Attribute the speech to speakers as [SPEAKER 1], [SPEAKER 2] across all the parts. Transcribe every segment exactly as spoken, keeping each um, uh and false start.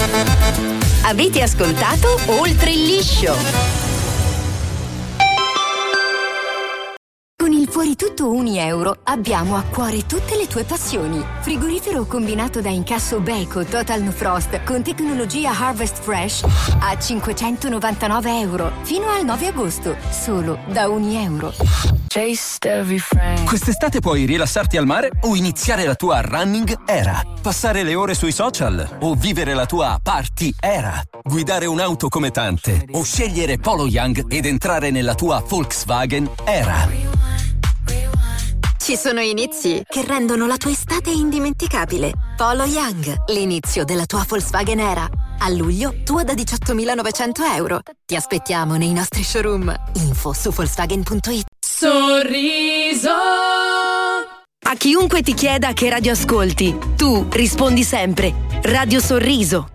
[SPEAKER 1] Avete ascoltato Oltre il liscio. Con il Fuori Tutto Uni Euro abbiamo a cuore tutte le tue passioni. Frigorifero combinato da incasso Beko Total No Frost con tecnologia Harvest Fresh a cinquecentonovantanove euro fino al nove agosto, solo da Uni Euro.
[SPEAKER 2] Quest'estate puoi rilassarti al mare o iniziare la tua running era. Passare le ore sui social o vivere la tua party era. Guidare un'auto come tante o scegliere Polo Young ed entrare nella tua Volkswagen era.
[SPEAKER 1] Ci sono inizi che rendono la tua estate indimenticabile. Polo Young, l'inizio della tua Volkswagen era. A luglio, tua da diciottomilanovecento euro. Ti aspettiamo nei nostri showroom. Info su Volkswagen punto it.
[SPEAKER 3] Sorriso.
[SPEAKER 4] A chiunque ti chieda che radio ascolti, tu rispondi sempre Radio Sorriso.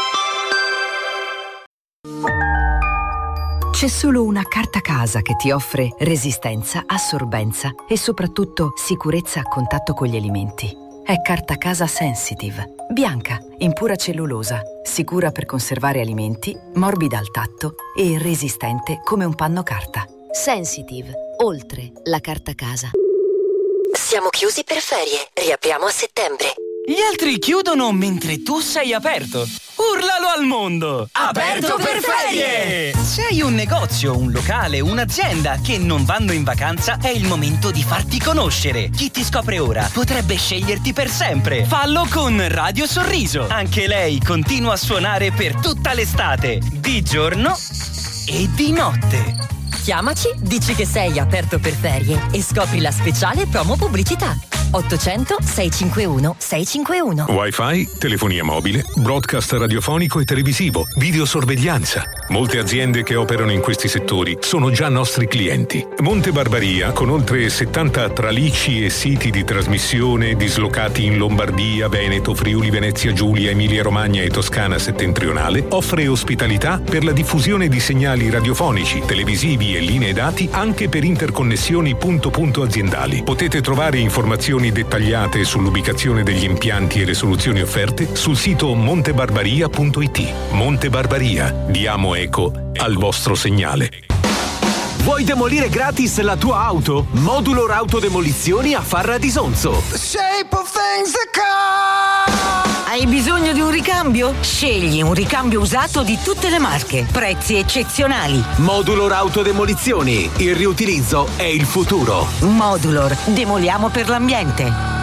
[SPEAKER 4] C'è solo una carta casa che ti offre resistenza, assorbenza e soprattutto sicurezza a contatto con gli alimenti. È Carta Casa Sensitive. Bianca, in pura cellulosa, sicura per conservare alimenti, morbida al tatto e resistente come un panno carta. Sensitive, oltre la carta casa.
[SPEAKER 5] Siamo chiusi per ferie, riapriamo a settembre.
[SPEAKER 6] Gli altri chiudono mentre tu sei aperto. Urlalo al mondo!
[SPEAKER 3] Aperto per ferie!
[SPEAKER 6] Se hai un negozio, un locale, un'azienda che non vanno in vacanza, è il momento di farti conoscere. Chi ti scopre ora potrebbe sceglierti per sempre. Fallo con Radio Sorriso. Anche lei continua a suonare per tutta l'estate, di giorno e di notte.
[SPEAKER 5] Chiamaci, dici che sei aperto per ferie e scopri la speciale promo pubblicità. ottocento sei cinque uno sei cinque uno.
[SPEAKER 7] Wi-Fi, telefonia mobile, broadcast radiofonico e televisivo, videosorveglianza. Molte aziende che operano in questi settori sono già nostri clienti. Monte Barbaria, con oltre settanta tralicci e siti di trasmissione dislocati in Lombardia, Veneto, Friuli, Venezia Giulia, Emilia Romagna e Toscana settentrionale, offre ospitalità per la diffusione di segnali radiofonici, televisivi e linee dati anche per interconnessioni punto-punto aziendali. Potete trovare informazioni dettagliate sull'ubicazione degli impianti e le soluzioni offerte sul sito montebarbaria punto it. Monte Barbaria, diamo eco al vostro segnale.
[SPEAKER 8] Vuoi demolire gratis la tua auto? Modulor Autodemolizioni a Farra di Sonzo.
[SPEAKER 4] Hai bisogno di un ricambio? Scegli un ricambio usato di tutte le marche. Prezzi eccezionali.
[SPEAKER 8] Modulor Autodemolizioni. Il riutilizzo è il futuro.
[SPEAKER 4] Modulor. Demoliamo per l'ambiente.